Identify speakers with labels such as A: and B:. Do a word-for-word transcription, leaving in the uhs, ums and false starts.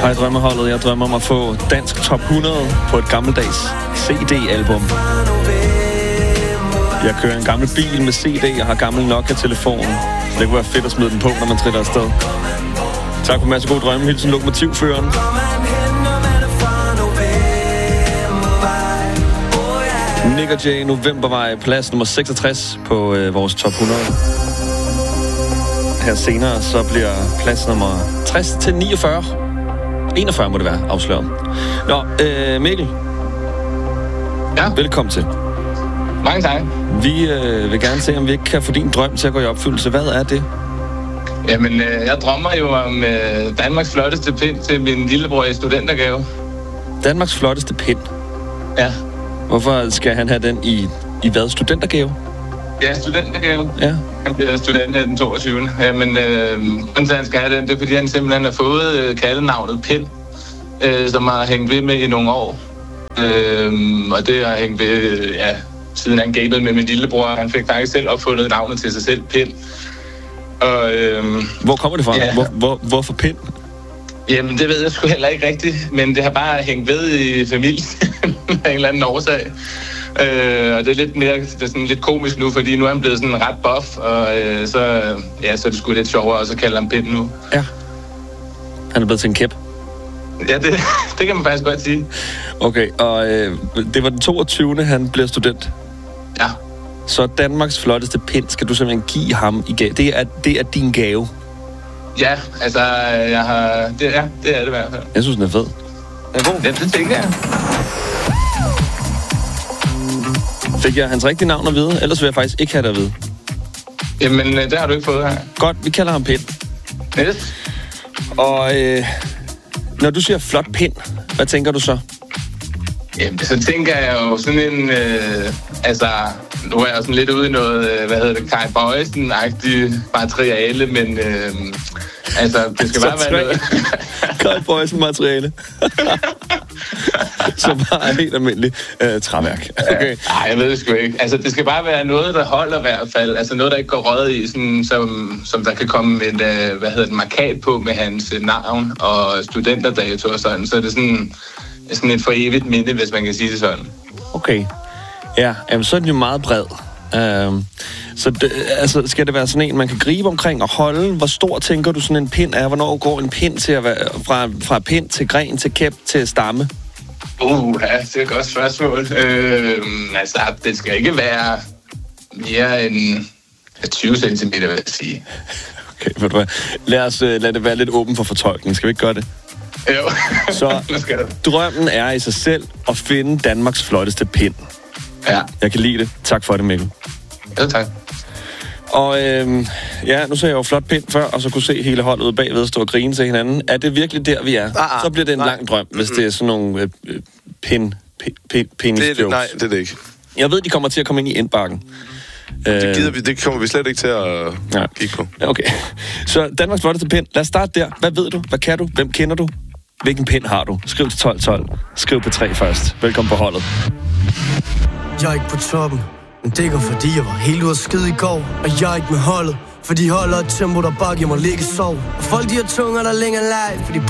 A: Hej drømmeholdet, jeg drømmer om at få dansk top hundrede på et gammeldags C D-album. Jeg kører en gammel bil med C D og har gammel Nokia-telefon. Så det kunne være fedt at smide den på, når man triller afsted. Tak for en masse gode drømme. Hilsen lokomotivføreren. Nick og Jay, Novembervej, plads nummer seksogtres på øh, vores top hundrede. Her senere så bliver plads nummer tres til niogfyrre. enogfyrre må det være, afsløret. Nå, øh, Mikkel.
B: Ja?
A: Velkommen til.
B: Mange tak.
A: Vi øh, vil gerne se, om vi ikke kan få din drøm til at gå i opfyldelse. Hvad er det?
B: Jamen, øh, jeg drømmer jo om øh, Danmarks flotteste pind til min lillebror i studentergave.
A: Danmarks flotteste pind?
B: Ja.
A: Hvorfor skal han have den i, i hvad? Studentergave?
B: Ja, studentergave.
A: Ja.
B: Han bliver student her den toogtyvende. Jamen, øh, grunden til, han skal have den, det er, fordi han simpelthen har fået øh, kaldenavnet Pind, øh, som har hængt ved med i nogle år. Øh, og det har hængt ved, øh, ja, siden han gamede med min lillebror. Han fik faktisk selv opfundet navnet til sig selv, Pind. Og, øh,
A: hvor kommer det fra?
B: Ja.
A: Hvor, hvor, hvorfor Pind?
B: Jamen, det ved jeg sgu heller ikke rigtigt, men det har bare hængt ved i familien af en eller anden årsag. Øh, og det er lidt mere, det er sådan lidt komisk nu, fordi nu er han blevet sådan ret buff, og øh, så, ja, så er det sgu lidt sjovere at så kalde ham Pind nu.
A: Ja. Han er blevet til en kæp.
B: Ja, det, det kan man faktisk godt sige.
A: Okay, og øh, det var den toogtyvende han blev student.
B: Ja.
A: Så Danmarks flotteste pind skal du simpelthen give ham i gave. Det er, det er din gave.
B: Ja, altså, jeg har... Det, ja, det er det i hvert fald.
A: Jeg synes, den er fed.
B: Den er god. Ja, det tænker jeg.
A: Fik jeg hans rigtige navn at vide? Ellers vil jeg faktisk ikke have det at vide.
B: Jamen, det har du ikke fået her.
A: Godt, vi kalder ham Pind.
B: Yes.
A: Og øh, når du siger flot pind, hvad tænker du så?
B: Jamen, så tænker jeg jo sådan en... Øh, altså, nu er jeg sådan lidt ude i noget, øh, hvad hedder det, Kai Boysen-agtigt materiale, men... Øh, altså, det skal bare være noget...
A: Kai Boysen-materiale. Så bare helt almindeligt øh, træværk. Okay.
B: Nej, jeg ved det sgu ikke. Altså, det skal bare være noget, der holder i hvert fald. Altså, noget, der ikke går røget i, sådan, som, som der kan komme et, øh, hvad hedder det, markat på med hans øh, navn og studenterdato og sådan. Så det er sådan... sådan et for evigt minde, hvis man kan sige det sådan.
A: Okay. Ja, jamen, så er den jo meget bred. Uh, så det, altså, skal det være sådan en, man kan gribe omkring og holde? Hvor stor tænker du sådan en pind er? Hvornår går en pind til at være fra, fra pind til gren til kæp til stamme?
B: Uh, ja, det er et godt spørgsmål. Øh, altså, det skal ikke være mere end tyve centimeter, vil jeg sige.
A: Okay, ved du hvad? Lad os uh, lad det være lidt åben for fortolkning. Skal vi ikke gøre det?
B: Jo.
A: Så drømmen er i sig selv at finde Danmarks flotteste pind.
B: Ja.
A: Jeg kan lide det. Tak for det, Mikkel.
B: Ja, tak.
A: Og øhm, ja, nu ser jeg jo flot pind før, og så kunne se hele holdet ude bagved stå og grine til hinanden. Er det virkelig der, vi er? Ah, ah, så bliver det en nej. lang drøm, hvis mm-hmm. det er sådan nogle øh, pind, pind, pind, pind
C: det, det, Nej, det er det ikke.
A: Jeg ved, de kommer til at komme ind i indbakken.
C: Det gider vi, det kommer vi slet ikke til at ja. kigge på.
A: Okay. Så Danmarks flotteste pind. Lad os starte der. Hvad ved du? Hvad kan du? Hvem kender du? Hvilken pind har du? Skriv til tolv tolv. Skriv på tre først. Velkommen på holdet.
D: Jeg er ikke på toppen, men det går fordi jeg var helt ude af skid i går. Og jeg er ikke med holdet, for de holder et tempo, der bare giver mig ligge sov. Og folk de har tunger, der længere leg, for de